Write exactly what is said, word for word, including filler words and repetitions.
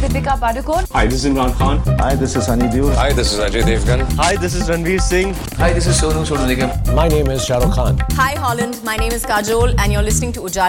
Deepika Padukone. Hi, this is Imran Khan. Hi, this is Sunny Deol. Hi, this is Ajay Devgan. Hi, this is Ranveer Singh. Hi, this is Sonu Sood Nigam. My name is Shah Rukh Khan. Hi, Holland. My name is Kajol, and you're listening to Ujala.